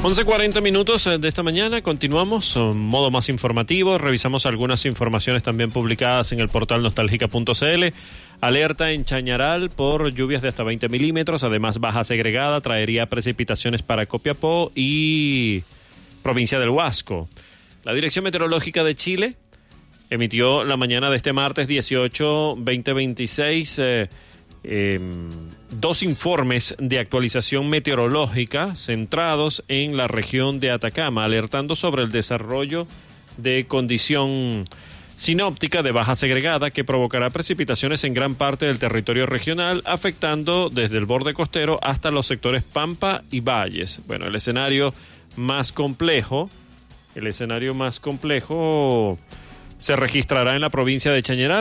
11:40 de esta mañana, continuamos en modo más informativo, revisamos algunas informaciones también publicadas en el portal nostálgica.cl. Alerta en Chañaral por lluvias de hasta 20 milímetros, además baja segregada, traería precipitaciones para Copiapó y provincia del Huasco. La Dirección Meteorológica de Chile emitió la mañana de este martes 18/2026 dos informes de actualización meteorológica centrados en la región de Atacama, alertando sobre el desarrollo de condición sinóptica de baja segregada que provocará precipitaciones en gran parte del territorio regional, afectando desde el borde costero hasta los sectores Pampa y Valles. Bueno, el escenario más complejo se registrará en la provincia de Chañaral.